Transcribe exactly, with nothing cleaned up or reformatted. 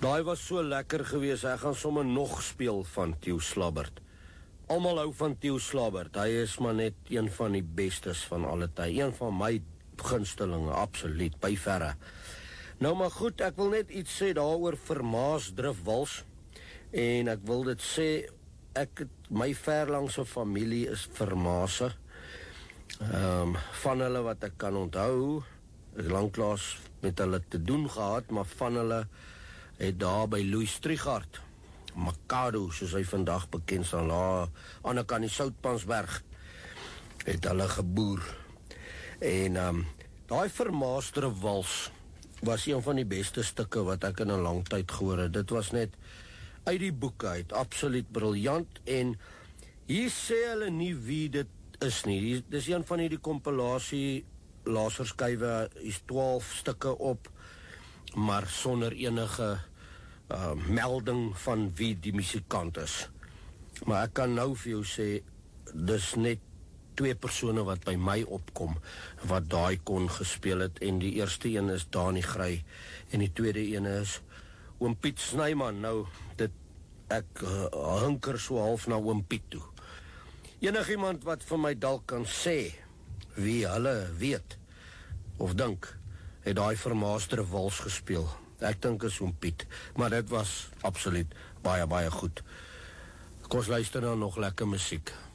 Daai was so lekker gewees, ek gaan sommer nog speel van Theo Slabbert. Almal hou van Theo Slabbert, hy is maar net een van die bestes van alle tyd, een van my gunstelinge, absoluut, by verre. Nou maar goed, ek wil net iets sê daaroor Vermaas Drifwals, en ek wil dit sê, ek het, my verlangse familie is Vermaase, um, van hulle wat ek kan onthou, ek lanklaas met hulle te doen gehad, maar van hulle het daar by Louis Strigard, Makado, soos hy vandag bekend staan, daar aan die kant die Soutpansberg, het hulle geboer. En um, daai Vermaas Drifwals was een van die beste stukke wat ek in 'n lang tyd gehoor het. Dit was net uit die boeke uit, absoluut briljant, en hier sê hulle nie wie dit is nie. Dit is een van hierdie kompilasie laserskywe, is twaalf stukke op, maar sonder enige uh, melding van wie die musikant is. Maar ek kan nou vir jou sê, dis net twee persone wat by my opkom, wat daai kon gespeel het, en die eerste een is Dani Grey, en die tweede ene is Oom Piet Snyman. Nou, dit, ek uh, hinker so half na Oom Piet toe. Enig iemand wat vir my dalk kan sê, wie hulle weet, of dink, het daai Vermaas Drifwals gespeel. Ek dink is Oom Piet, maar dit was absoluut baie, baie goed. Kom ons luister nou nog lekker musiek.